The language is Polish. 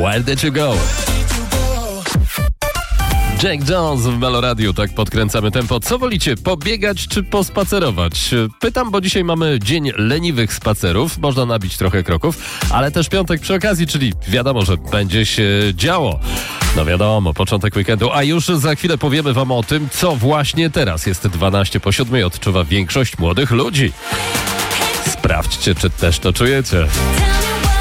Where Did You Go? Jack Jones w Meloradiu, tak podkręcamy tempo. Co wolicie, pobiegać czy pospacerować? Pytam, bo dzisiaj mamy dzień leniwych spacerów. Można nabić trochę kroków, ale też piątek przy okazji, czyli wiadomo, że będzie się działo. No wiadomo, początek weekendu, a już za chwilę powiemy wam o tym, co właśnie teraz jest 12:07 i odczuwa większość młodych ludzi. Sprawdźcie, czy też to czujecie.